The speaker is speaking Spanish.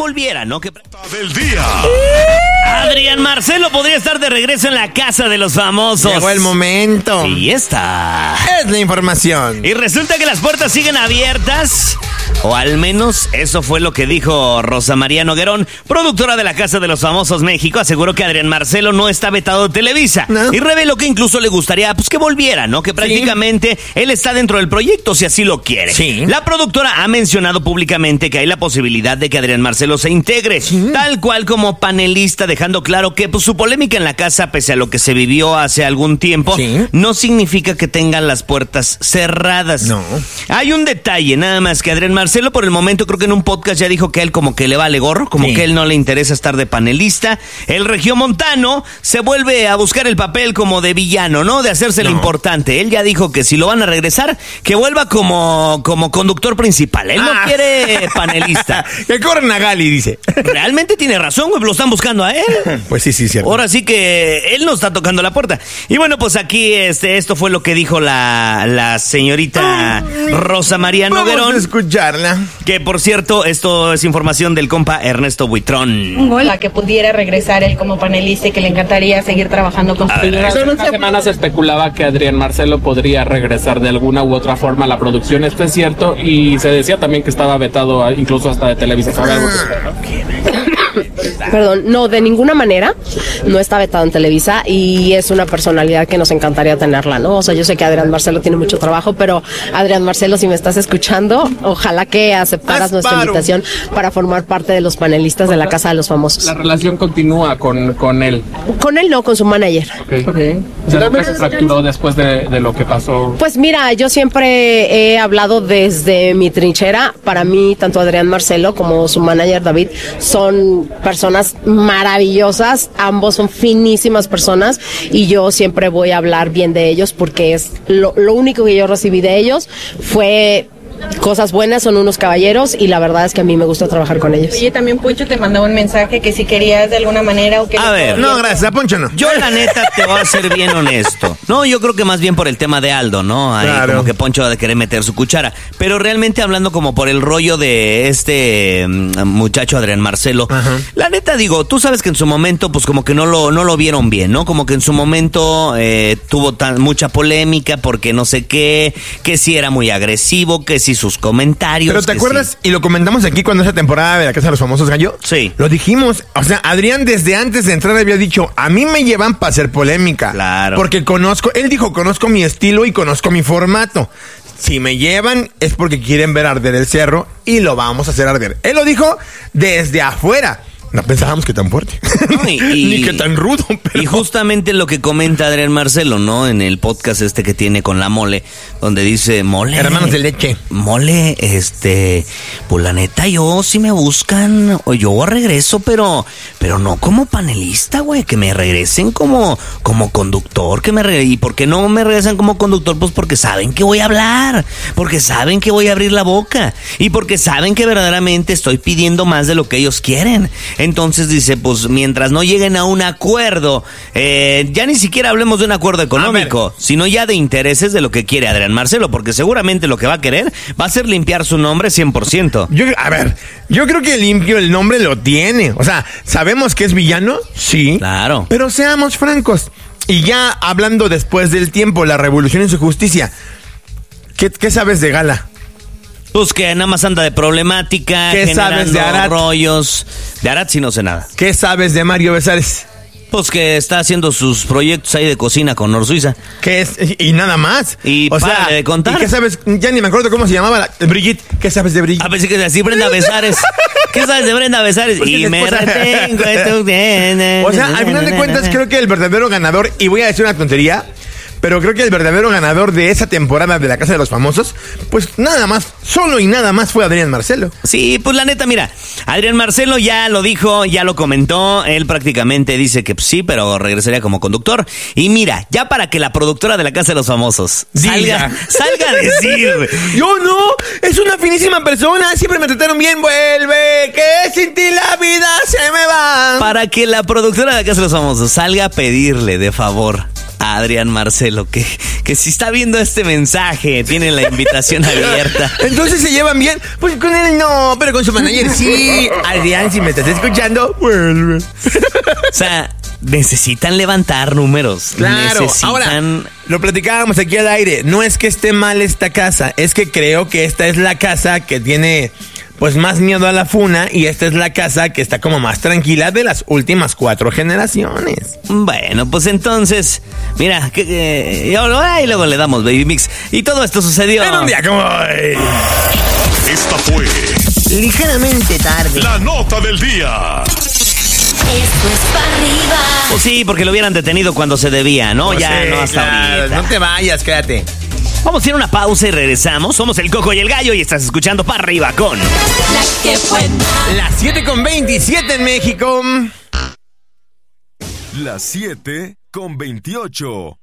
volviera, ¿no? Del día. Adrián Marcelo podría estar de regreso en la casa de los famosos. Llegó el momento. Y esta es la información. Y resulta que las puertas siguen abiertas, o al menos eso fue lo que dijo Rosa María Noguerón, productora de la Casa de los Famosos México. Aseguró que Adrián Marcelo no está vetado de Televisa, ¿no? Y reveló que incluso le gustaría que volviera, ¿no? Que prácticamente él está dentro del proyecto si así lo quiere. Sí. La productora ha mencionado públicamente que hay la posibilidad de que Adrián Marcelo se integre, tal cual como panelista, dejando claro que su polémica en la casa, pese a lo que se vivió hace algún tiempo, no significa que tengan las puertas cerradas. No. Hay un detalle, nada más, que Adrián Marcelo por el momento creo que en un podcast ya dijo que él como que le vale gorro, como que él no le interesa estar de panelista. El regiomontano se vuelve a buscar el papel como de villano, ¿no? De hacerse lo importante. Él ya dijo que si lo van a regresar, que vuelva como conductor principal. Él no quiere panelista. Que corren a Gali, dice. Realmente tiene razón, güey, lo están buscando a él. Pues sí, cierto. Ahora sí que él no está tocando la puerta. Y bueno, pues aquí esto fue lo que dijo la señorita Rosa María Noguerón. Vamos a escucharla. Que por cierto, esto es información del compa Ernesto Buitrón. Hola, que pudiera regresar él como panelista y que le encantaría seguir trabajando con su figura. Hace unas semanas se especulaba que Adrián Marcelo podría regresar de alguna u otra forma a la producción. Esto es cierto, y se decía también que estaba vetado incluso hasta de Televisa. Perdón, no, de ninguna manera no está vetado en Televisa y es una personalidad que nos encantaría tenerla, ¿no? O sea, yo sé que Adrián Marcelo tiene mucho trabajo, pero Adrián Marcelo, si me estás escuchando, ojalá que aceptaras nuestra invitación para formar parte de los panelistas de la Casa de los Famosos. La relación continúa con él. Con él no, con su manager. Okay. ¿Nunca se fracturó después de lo que pasó? Pues mira, yo siempre he hablado desde mi trinchera. Para mí, tanto Adrián Marcelo como su manager David son personas maravillosas, ambos son finísimas personas y yo siempre voy a hablar bien de ellos porque es lo único que yo recibí de ellos fue cosas buenas, son unos caballeros y la verdad es que a mí me gusta trabajar con ellos. Oye, también Poncho te mandaba un mensaje que si querías de alguna manera o que... A ver, no, gracias, a Poncho no. Yo la neta te voy a ser bien honesto. No, yo creo que más bien por el tema de Aldo, ¿no? Ahí claro. Como que Poncho va a querer meter su cuchara. Pero realmente hablando como por el rollo de este muchacho Adrián Marcelo, la neta digo, tú sabes que en su momento pues como que no lo vieron bien, ¿no? Como que en su momento tuvo mucha polémica porque no sé qué, que si era muy agresivo, que si sus comentarios. Pero ¿te acuerdas? Y lo comentamos aquí cuando esa temporada de la Casa de los Famosos, Gallo. Sí. Lo dijimos. O sea, Adrián desde antes de entrar había dicho, a mí me llevan para hacer polémica. Claro. Porque él dijo, conozco mi estilo y conozco mi formato. Si me llevan es porque quieren ver arder el cerro y lo vamos a hacer arder. Él lo dijo desde afuera. No pensábamos que tan fuerte. No, ni que tan rudo. Pero... Y justamente lo que comenta Adrián Marcelo, ¿no? En el podcast que tiene con la Mole, donde dice, Mole... Hermanos de leche. Mole, pues la neta, yo si me buscan, o yo regreso, pero no como panelista, güey, que me regresen como conductor, ¿Y por qué no me regresan como conductor? Pues porque saben que voy a hablar, porque saben que voy a abrir la boca, y porque saben que verdaderamente estoy pidiendo más de lo que ellos quieren. Entonces dice, pues mientras no lleguen a un acuerdo, ya ni siquiera hablemos de un acuerdo económico, sino ya de intereses de lo que quiere Adrián Marcelo, porque seguramente lo que va a querer va a ser limpiar su nombre 100%. Yo creo que limpio el nombre lo tiene. O sea, ¿sabemos que es villano? Sí. Claro. Pero seamos francos. Y ya hablando después del tiempo, la revolución en su justicia, ¿qué sabes de Gala? Pues que nada más anda de problemática, ¿qué sabes de Arat? Rollos. De Arat sí no sé nada. ¿Qué sabes de Mario Besares? Pues que está haciendo sus proyectos ahí de cocina con Nor Suiza. ¿Qué es? Y nada más. Y para de contar. ¿Y qué sabes? Ya ni me acuerdo cómo se llamaba Brigitte. ¿Qué sabes de Brigitte? A ver si que así Brenda Besares. ¿Qué sabes de Brenda Besares? Pues y me retengo. O sea, al final de cuentas creo que el verdadero ganador, y voy a decir una tontería, pero creo que el verdadero ganador de esa temporada de la Casa de los Famosos, pues nada más, solo y nada más fue Adrián Marcelo. Sí, pues la neta, mira, Adrián Marcelo ya lo dijo, ya lo comentó, él prácticamente dice que pues, sí, pero regresaría como conductor. Y mira, ya para que la productora de la Casa de los Famosos salga a decir... Yo no, es una finísima persona, siempre me trataron bien, vuelve, que sin ti la vida se me va. Para que la productora de la Casa de los Famosos salga a pedirle de favor Adrián Marcelo, que si está viendo este mensaje, tiene la invitación abierta. Entonces se llevan bien. Pues con él no, pero con su manager sí. Adrián, si me estás escuchando, vuelve. O sea, necesitan levantar números. Claro, ahora, lo platicábamos aquí al aire. No es que esté mal esta casa, es que creo que esta es la casa que tiene pues más miedo a la funa y esta es la casa que está como más tranquila de las últimas 4 generaciones. Bueno, pues entonces, mira, y luego le damos Baby Mix. Y todo esto sucedió en un día como hoy. Esta fue ligeramente tarde la nota del día. Esto es para arriba. Pues sí, porque lo hubieran detenido cuando se debía, ¿no? Pues ya sí, no hasta claro, ahorita. no te vayas, quédate. Vamos a ir a una pausa y regresamos. Somos el Coco y el Gallo y estás escuchando Para Arriba con La que buena. Las 7:27 en México. Las 7:28.